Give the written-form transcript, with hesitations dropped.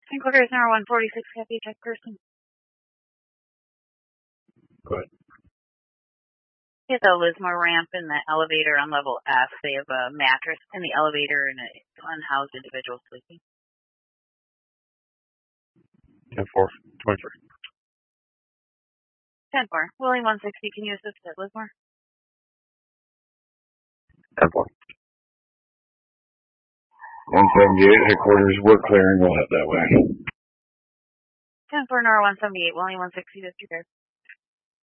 Headquarters number 146, happy check person. Go ahead. Yeah, the Lismore ramp and the elevator on level F, they have a mattress in the elevator and an unhoused individual sleeping. 10-4, 23. 10-4. Willie 160, can you assist at Lismore? 10-4. 178, headquarters, we're clearing, we'll head that way. 10-4, Nora 178, Willie 160, disregard.